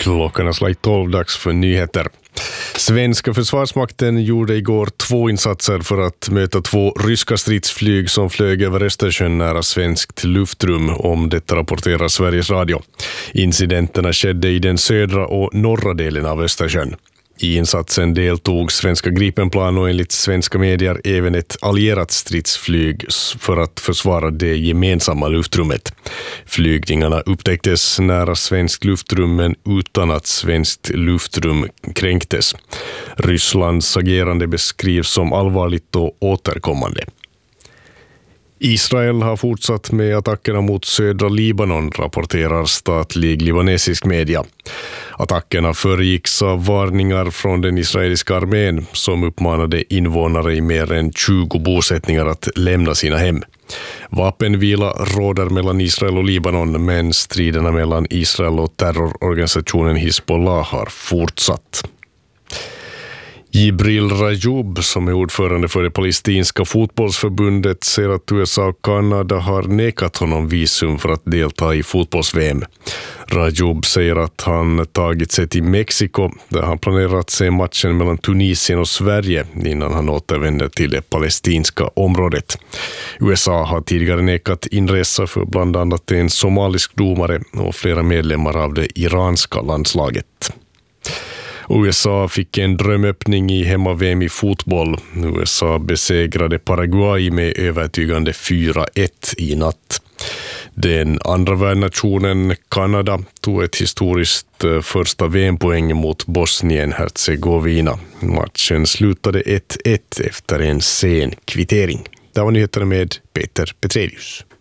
Klockan har slagit 12, dags för nyheter. Svenska försvarsmakten gjorde igår 2 insatser för att möta 2 ryska stridsflyg som flög över Östersjön nära svenskt luftrum, om detta rapporterar Sveriges Radio. Incidenterna skedde i den södra och norra delen av Östersjön. I insatsen deltog svenska Gripenplan och enligt svenska medier även ett allierat stridsflyg för att försvara det gemensamma luftrummet. Flygningarna upptäcktes nära svenskt luftrum men utan att svenskt luftrum kränktes. Rysslands agerande beskrivs som allvarligt och återkommande. Israel har fortsatt med attackerna mot södra Libanon, rapporterar statlig libanesisk media. Attackerna föregicks av varningar från den israeliska armén som uppmanade invånare i mer än 20 bosättningar att lämna sina hem. Vapenvila råder mellan Israel och Libanon, men striderna mellan Israel och terrororganisationen Hizbollah har fortsatt. Jibril Rajoub, som är ordförande för det palestinska fotbollsförbundet, säger att USA och Kanada har nekat honom visum för att delta i fotbolls-VM. Rajoub säger att han tagit sig till Mexiko där han planerar att se matchen mellan Tunisien och Sverige innan han återvänder till det palestinska området. USA har tidigare nekat inresa för bland annat en somalisk domare och flera medlemmar av det iranska landslaget. USA fick en drömöppning i hemma-VM i fotboll. USA besegrade Paraguay med övertygande 4-1 i natt. Den andra värdnationen, Kanada, tog ett historiskt första VM-poäng mot Bosnien-Herzegovina. Matchen slutade 1-1 efter en sen kvittering. Det var nyheterna med Peter Petrelius.